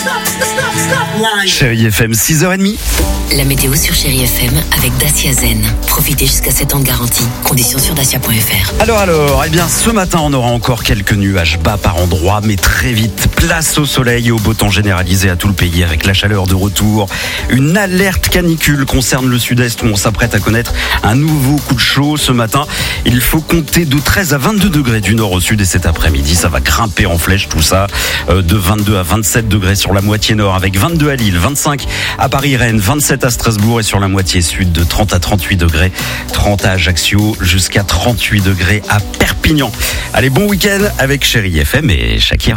Chérie FM, 6h30. La météo sur Chérie FM avec Dacia Zen. Profitez jusqu'à 7 ans de garantie. Conditions sur dacia.fr. Alors, ce matin, on aura encore quelques nuages bas par endroits, mais très vite, place au soleil et au beau temps généralisé à tout le pays avec la chaleur de retour. Une alerte canicule concerne le sud-est où on s'apprête à connaître un nouveau coup de chaud ce matin. Il faut compter de 13 à 22 degrés du nord au sud et cet après-midi, ça va grimper en flèche tout ça. De 22 à 27 degrés sur la moitié nord avec 22 à Lille, 25 à Paris-Rennes, 27 à Strasbourg et sur la moitié sud de 30 à 38 degrés, 30 à Ajaccio jusqu'à 38 degrés à Perpignan. Allez, bon week-end avec Chérie FM et Shakira.